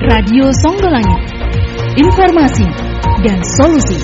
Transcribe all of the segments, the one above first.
Radio Songgolangit, informasi dan solusi.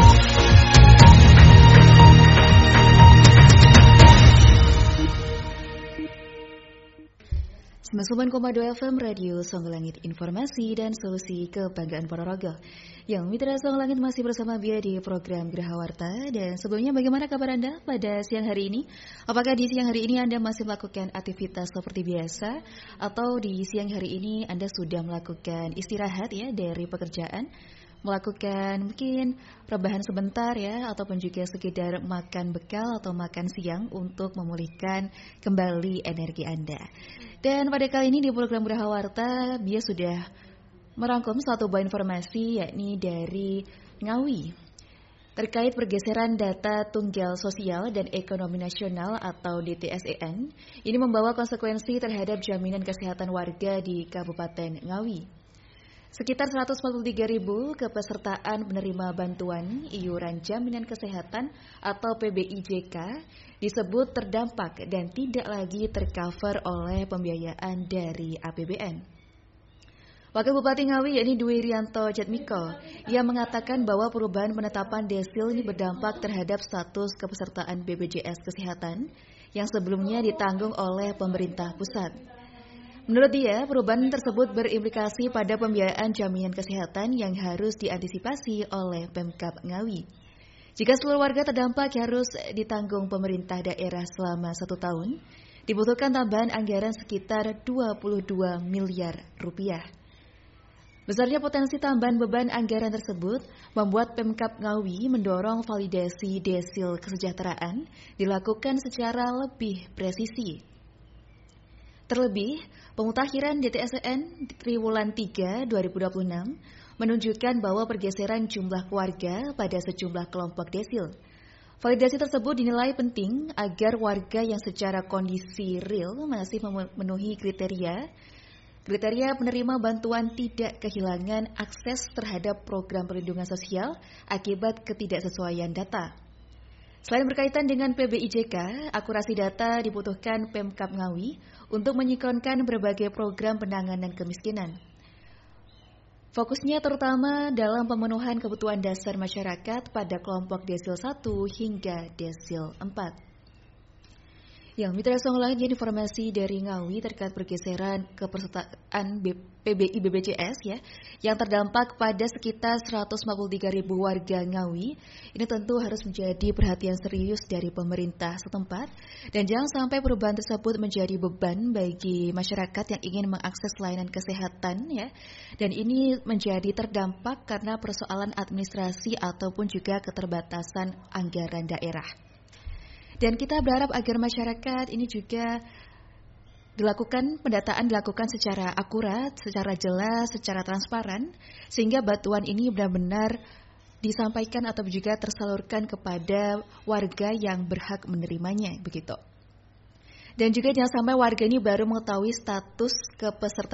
Sembilan koma 2 FM Radio Songgolangit, informasi dan solusi kebanggaan Ponorogo. Yang Mitra Songgolangit masih bersama Bia di program Geraha Warta. Dan sebelumnya bagaimana kabar Anda pada siang hari ini? Apakah di siang hari ini Anda masih melakukan aktivitas seperti biasa? Atau di siang hari ini Anda sudah melakukan istirahat ya dari pekerjaan? Melakukan mungkin rebahan sebentar ya, ataupun juga sekedar makan bekal atau makan siang untuk memulihkan kembali energi Anda. Dan pada kali ini di program Geraha Warta, Bia sudah merangkum satu buah informasi yakni dari Ngawi terkait pergeseran data tunggal sosial dan ekonomi nasional atau DTSEN. Ini membawa konsekuensi terhadap jaminan kesehatan warga di Kabupaten Ngawi. Sekitar 143.000 kepesertaan penerima bantuan iuran jaminan kesehatan atau PBIJK disebut terdampak dan tidak lagi tercover oleh pembiayaan dari APBN. Wakil Bupati Ngawi yakni Dwi Rianto Jatmiko, ia mengatakan bahwa perubahan penetapan desil ini berdampak terhadap status kepesertaan BPJS Kesehatan yang sebelumnya ditanggung oleh pemerintah pusat. Menurut dia, perubahan tersebut berimplikasi pada pembiayaan jaminan kesehatan yang harus diantisipasi oleh Pemkab Ngawi. Jika seluruh warga terdampak harus ditanggung pemerintah daerah selama 1 tahun, dibutuhkan tambahan anggaran sekitar 22 miliar rupiah. Besarnya potensi tambahan beban anggaran tersebut membuat Pemkab Ngawi mendorong validasi desil kesejahteraan dilakukan secara lebih presisi. Terlebih, pemutakhiran DTSEN triwulan 3 2026 menunjukkan bahwa pergeseran jumlah keluarga pada sejumlah kelompok desil. Validasi tersebut dinilai penting agar warga yang secara kondisi real masih memenuhi kriteria penerima bantuan tidak kehilangan akses terhadap program perlindungan sosial akibat ketidaksesuaian data. Selain berkaitan dengan PBIJK, akurasi data dibutuhkan Pemkab Ngawi untuk menyinkronkan berbagai program penanganan kemiskinan. Fokusnya terutama dalam pemenuhan kebutuhan dasar masyarakat pada kelompok desil 1 hingga desil 4. Yang Mitra Songgolangit, informasi dari Ngawi terkait pergeseran kepesertaan PBI BPJS ya, yang terdampak pada sekitar 153.000 warga Ngawi. Ini tentu harus menjadi perhatian serius dari pemerintah setempat dan jangan sampai perubahan tersebut menjadi beban bagi masyarakat yang ingin mengakses layanan kesehatan ya. Dan ini menjadi terdampak karena persoalan administrasi ataupun juga keterbatasan anggaran daerah. Dan kita berharap agar masyarakat ini juga pendataan dilakukan secara akurat, secara jelas, secara transparan, sehingga bantuan ini benar-benar disampaikan atau juga tersalurkan kepada warga yang berhak menerimanya, begitu. Dan juga jangan sampai warga ini baru mengetahui status kepesertaan